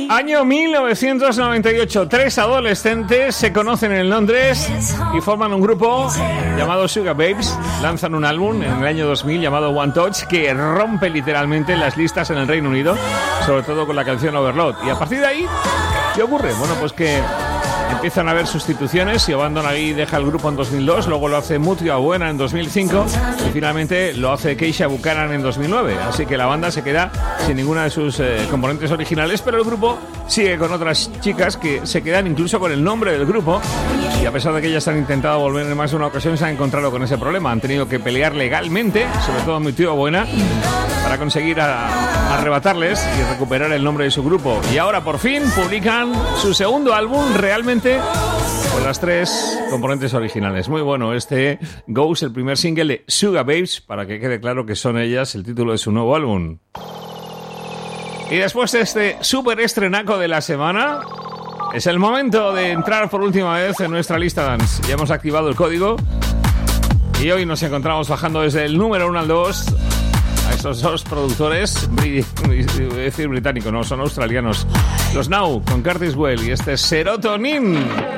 Año 1998, 3 adolescentes se conocen en Londres y forman un grupo llamado Sugar Babes. Lanzan un álbum en el año 2000 llamado One Touch que rompe literalmente las listas en el Reino Unido, sobre todo con la canción Overload. Y a partir de ahí, ¿qué ocurre? Bueno, pues que empiezan a haber sustituciones. Siobhan Donaghy deja el grupo en 2002, luego lo hace Mutya Buena en 2005 y finalmente lo hace Keisha Buchanan en 2009. Así que la banda se queda sin ninguna de sus componentes originales, pero el grupo sigue con otras chicas que se quedan incluso con el nombre del grupo, y a pesar de que ellas han intentado volver en más de una ocasión, se han encontrado con ese problema. Han tenido que pelear legalmente, sobre todo Mutya Buena, para conseguir arrebatarles y recuperar el nombre de su grupo. Y ahora por fin publican su segundo álbum realmente con las 3 componentes originales. Muy bueno este Ghost, el primer single de Sugar Babes, para que quede claro que son ellas el título de su nuevo álbum. Y después de este súper estrenaco de la semana, es el momento de entrar por última vez en nuestra lista dance. Ya hemos activado el código y hoy nos encontramos bajando desde el número 1 al 2 a estos 2 productores, decir británicos, no, son australianos. Los Now con Curtis Well y este Serotonin.